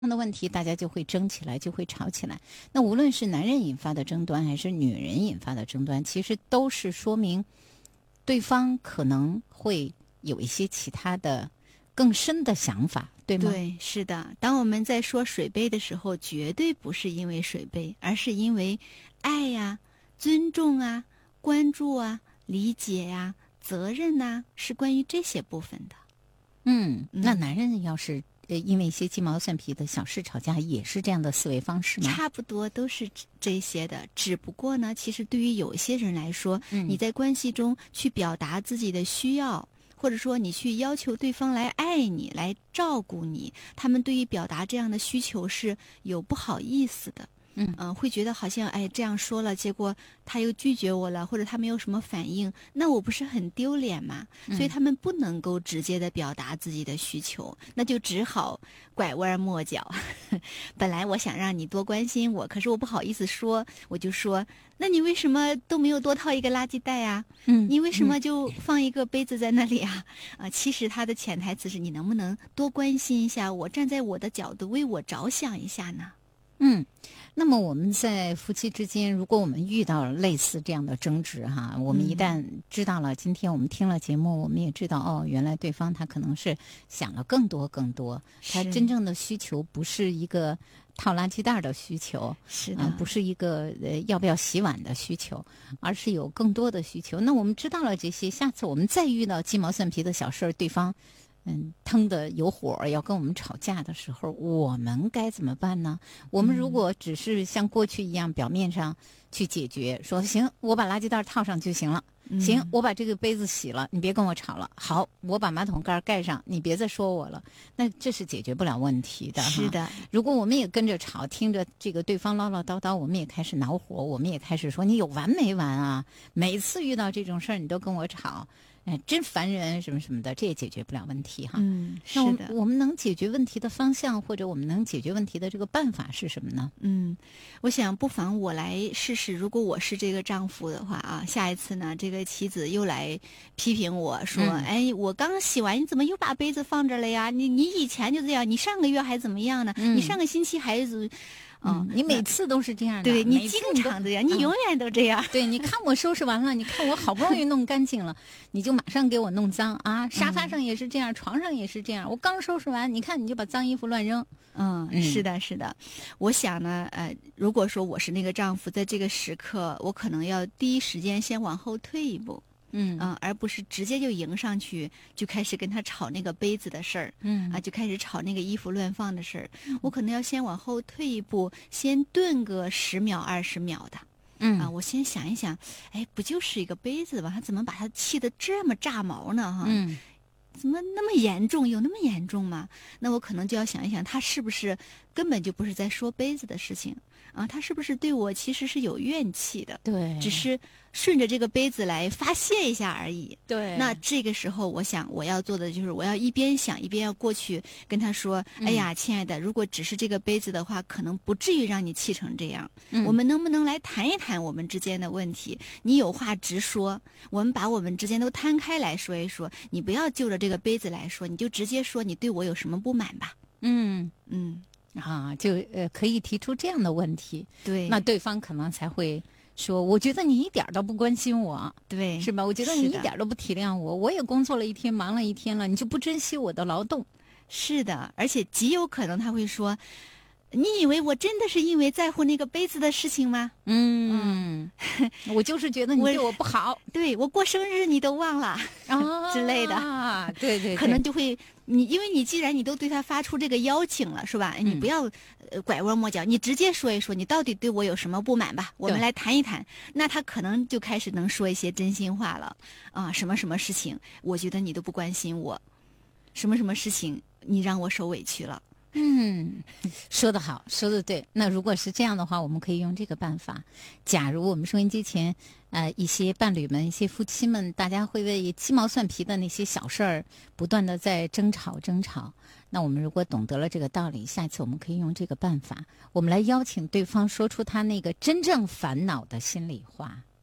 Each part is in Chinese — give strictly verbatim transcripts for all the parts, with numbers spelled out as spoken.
这样的问题，大家就会争起来，就会吵起来。那无论是男人引发的争端，还是女人引发的争端，其实都是说明对方可能会有一些其他的更深的想法，对吗？ 对，是的。当我们在说水杯的时候，绝对不是因为水杯，而是因为爱呀、尊重啊、关注啊、理解呀、责任呐、是关于这些部分的。 嗯，那男人要是呃因为一些鸡毛蒜皮的小事吵架，也是这样的思维方式吗？ 差不多都是这些的，只不过呢，其实对于有一些人来说， 嗯你在关系中去表达自己的需要，或者说你去要求对方来爱你、来照顾你，他们对于表达这样的需求是有不好意思的。 嗯呃会觉得好像哎这样说了，结果他又拒绝我了，或者他没有什么反应，那我不是很丢脸吗？ 嗯所以他们不能够直接的表达自己的需求，那就只好拐弯抹角。本来我想让你多关心我，可是我不好意思说，我就说，那你为什么都没有多套一个垃圾袋啊？ 嗯你为什么就放一个杯子在那里啊？啊，其实它的潜台词是你能不能多关心一下我，站在我的角度为我着想一下呢？ 嗯，那么我们在夫妻之间，如果我们遇到了类似这样的争执哈，我们一旦知道了，今天我们听了节目，我们也知道哦，原来对方他可能是想了更多更多，他是真正的需求不是一个套垃圾袋的需求， 是的， 呃不是一个呃要不要洗碗的需求，而是有更多的需求。那我们知道了这些，下次我们再遇到鸡毛蒜皮的小事儿，对方嗯，腾的有火要跟我们吵架的时候，我们该怎么办呢？我们如果只是像过去一样表面上去解决，说行，我把垃圾袋套上就行了，行，我把这个杯子洗了，你别跟我吵了。好，我把马桶盖盖上，你别再说我了。那这是解决不了问题的。 是的， 如果我们也跟着吵，听着这个对方唠唠叨叨，我们也开始恼火，我们也开始说你有完没完啊？每次遇到这种事儿，你都跟我吵。哎，真烦人，什么什么的，这也解决不了问题哈。 嗯，是那我的， 我们能解决问题的方向，或者我们能解决问题的这个办法是什么呢？ 嗯，我想不妨我来试试，如果我是这个丈夫的话啊，下一次呢，这个妻子又来批评我说， 嗯哎，我刚洗完，你怎么又把杯子放这儿了呀？你你以前就这样，你上个月还怎么样呢？ 嗯你上个星期还是。 嗯，你每次都是这样的， 对你经每次你都常这样，你永远都这样。 对，你看我收拾完了，你看我好不容易弄干净了，你就马上给我弄脏啊！沙发上也是这样，床上也是这样。我刚收拾完，你看你就把脏衣服乱扔。 嗯， 嗯是的，是的。我想呢，呃，如果说我是那个丈夫，在这个时刻，我可能要第一时间先往后退一步。 嗯嗯，而不是直接就迎上去，就开始跟他吵那个杯子的事儿， 嗯啊，就开始吵那个衣服乱放的事儿。我可能要先往后退一步，先顿个十秒、二十秒的。 嗯啊，我先想一想，哎，不就是一个杯子吧？他怎么把他气得这么炸毛呢？哈， 嗯怎么那么严重？有那么严重吗？那我可能就要想一想，他是不是根本就不是在说杯子的事情啊？他是不是对我其实是有怨气的？ 对， 只是顺着这个杯子来发泄一下而已。 对那这个时候，我想我要做的就是，我要一边想一边要过去跟他说：“ 嗯哎呀，亲爱的，如果只是这个杯子的话，可能不至于让你气成这样。 嗯我们能不能来谈一谈我们之间的问题？你有话直说，我们把我们之间都摊开来说一说。你不要就着这个杯子来说，你就直接说你对我有什么不满吧。 嗯嗯， 啊，就呃可以提出这样的问题， 对， 那对方可能才会说，我觉得你一点儿都不关心我。 对是吧？我觉得你是的一点都不体谅我，我也工作了一天，忙了一天了，你就不珍惜我的劳动。 是的，而且极有可能他会说。你以为我真的是因为在乎那个杯子的事情吗？ 嗯，我就是觉得你对我不好， 对我过生日你都忘了啊之类的啊，对对对， 可能就会你，因为你既然你都对他发出这个邀请了，是吧？你不要呃拐弯抹角，你直接说一说你到底对我有什么不满吧，我们来谈一谈。那他可能就开始能说一些真心话了啊，什么什么事情，我觉得你都不关心我，什么什么事情你让我受委屈了。 嗯，说得好，说得对。那如果是这样的话，我们可以用这个办法。假如我们收音机前，呃，一些伴侣们、一些夫妻们，大家会为鸡毛蒜皮的那些小事儿不断的在争吵、争吵。那我们如果懂得了这个道理，下次我们可以用这个办法，我们来邀请对方说出他那个真正烦恼的心里话。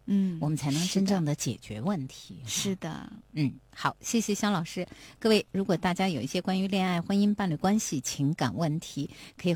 嗯， 我们才能真正的解决问题。 是的， 嗯，好，谢谢肖老师。各位，如果大家有一些关于恋爱、婚姻、伴侣关系、情感问题，可以